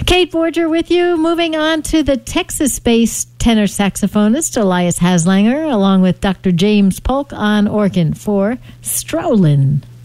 Kate Borger with you. Moving on to the Texas-based tenor saxophonist Elias Haslanger, along with Dr. James Polk on organ for Strolin.